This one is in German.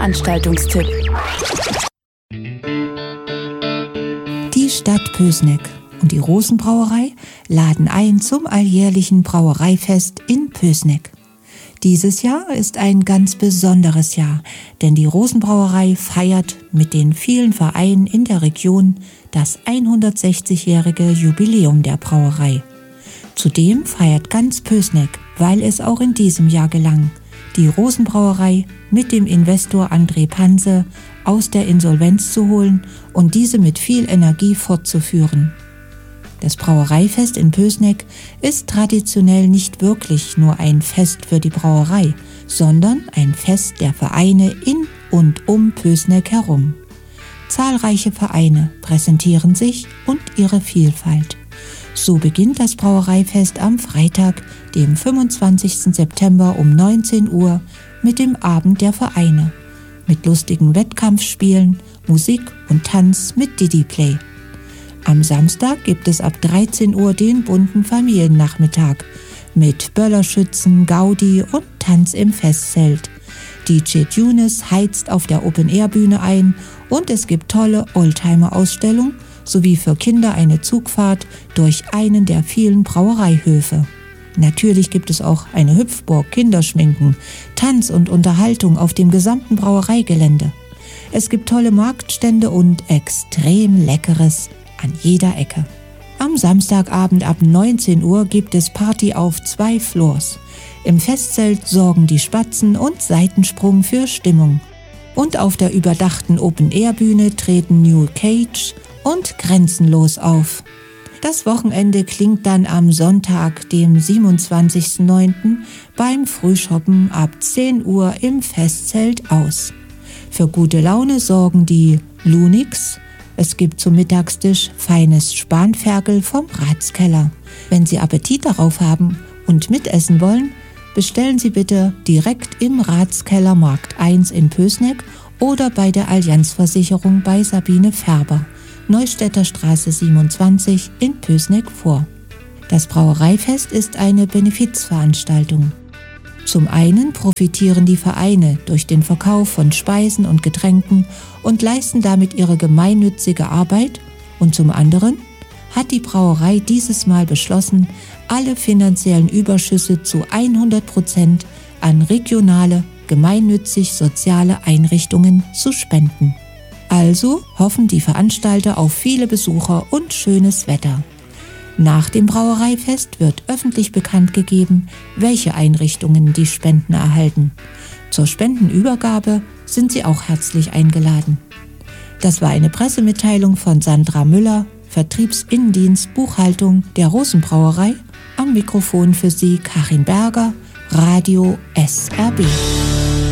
Veranstaltungstipp. Die Stadt Pößneck und die Rosenbrauerei laden ein zum alljährlichen Brauereifest in Pößneck. Dieses Jahr ist ein ganz besonderes Jahr, denn die Rosenbrauerei feiert mit den vielen Vereinen in der Region das 160-jährige Jubiläum der Brauerei. Zudem feiert ganz Pößneck, weil es auch in diesem Jahr gelang, die Rosenbrauerei mit dem Investor André Panse aus der Insolvenz zu holen und diese mit viel Energie fortzuführen. Das Brauereifest in Pößneck ist traditionell nicht wirklich nur ein Fest für die Brauerei, sondern ein Fest der Vereine in und um Pößneck herum. Zahlreiche Vereine präsentieren sich und ihre Vielfalt. So beginnt das Brauereifest am Freitag, dem 25. September um 19 Uhr mit dem Abend der Vereine, mit lustigen Wettkampfspielen, Musik und Tanz mit Didi Play. Am Samstag gibt es ab 13 Uhr den bunten Familiennachmittag mit Böllerschützen, Gaudi und Tanz im Festzelt. DJ Tunis heizt auf der Open-Air-Bühne ein und es gibt tolle Oldtimer-Ausstellungen sowie für Kinder eine Zugfahrt durch einen der vielen Brauereihöfe. Natürlich gibt es auch eine Hüpfburg, Kinderschminken, Tanz und Unterhaltung auf dem gesamten Brauereigelände. Es gibt tolle Marktstände und extrem Leckeres an jeder Ecke. Am Samstagabend ab 19 Uhr gibt es Party auf 2 Floors. Im Festzelt sorgen die Spatzen und Seitensprung für Stimmung. Und auf der überdachten Open-Air-Bühne treten New Cage und Grenzenlos auf. Das Wochenende klingt dann am Sonntag, dem 27.09. beim Frühschoppen ab 10 Uhr im Festzelt aus. Für gute Laune sorgen die Lunix. Es gibt zum Mittagstisch feines Spanferkel vom Ratskeller. Wenn Sie Appetit darauf haben und mitessen wollen, bestellen Sie bitte direkt im Ratskeller Markt 1 in Pößneck oder bei der Allianzversicherung bei Sabine Färber, Neustädter Straße 27 in Pößneck vor. Das Brauereifest ist eine Benefizveranstaltung. Zum einen profitieren die Vereine durch den Verkauf von Speisen und Getränken und leisten damit ihre gemeinnützige Arbeit und zum anderen hat die Brauerei dieses Mal beschlossen, alle finanziellen Überschüsse zu 100% an regionale, gemeinnützig-soziale Einrichtungen zu spenden. Also hoffen die Veranstalter auf viele Besucher und schönes Wetter. Nach dem Brauereifest wird öffentlich bekannt gegeben, welche Einrichtungen die Spenden erhalten. Zur Spendenübergabe sind Sie auch herzlich eingeladen. Das war eine Pressemitteilung von Sandra Müller, Vertriebsinnendienst Buchhaltung der Rosenbrauerei. Am Mikrofon für Sie Karin Berger, Radio SRB.